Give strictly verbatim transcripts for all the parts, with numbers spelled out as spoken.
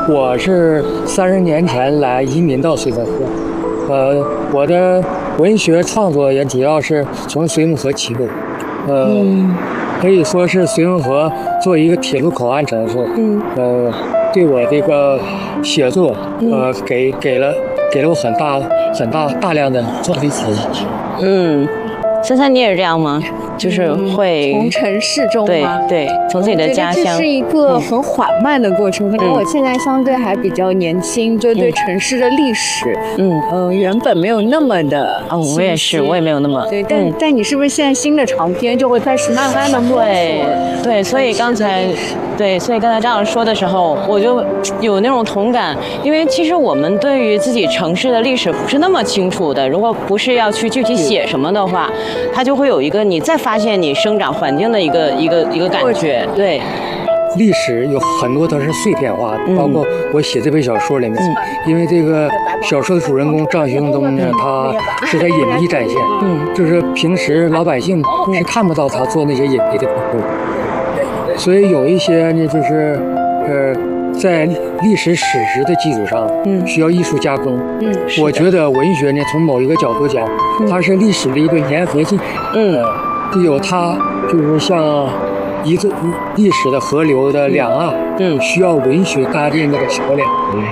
我是三十年前来移民到绥芬河，呃，我的文学创作也主要是从绥芬河起步，呃，嗯、可以说是绥芬河作为一个铁路口岸城市，嗯，呃，对我这个写作，呃，给给了给了我很大很大大量的创作词。 嗯，珊珊，你也是这样吗？就是会、 嗯、从城市中吗？ 对对，从自己的家乡。 这是一个很缓慢的过程，可能、嗯、我现在相对还比较年轻，就对城市的历史，嗯嗯、呃，原本没有那么的。 哦，我也是，我也没有那么。 对，但、嗯、但你是不是现在新的长篇就会开始慢慢的摸索？ 对对，所以刚才对，所以刚才这样说的时候，我就有那种同感，因为其实我们对于自己城市的历史不是那么清楚的，如果不是要去具体写什么的话，它就会有一个你再发现你生长环境的一个一个一个感觉。对， 历史有很多都是碎片化的，嗯、包括我写这本小说里面，嗯、因为这个小说的主人公赵兄东呢，他是在隐秘战线，嗯，就是平时老百姓是看不到他做那些隐秘的工作。所以有一些呢，就是呃，在历史史实的基础上，嗯，需要艺术加工。嗯，我觉得文学呢，从某一个角度讲，嗯、它是历史的一个粘合剂。嗯，就有它就是像一个历史的河流的两岸，嗯，需要文学搭建那个桥梁。嗯。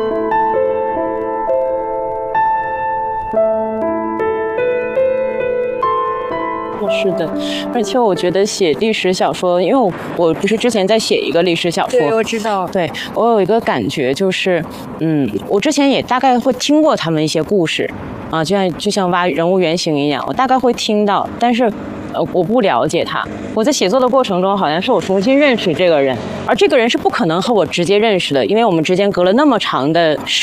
是的，而且我觉得写历史小说，因为我我不是之前在写一个历史小说， 对，我知道， 对我有一个感觉就是，嗯，我之前也大概会听过他们一些故事，啊，就像就像挖人物原型一样，我大概会听到，但是，呃，我不了解他。我在写作的过程中，好像是我重新认识这个人，而这个人是不可能和我直接认识的，因为我们之间隔了那么长的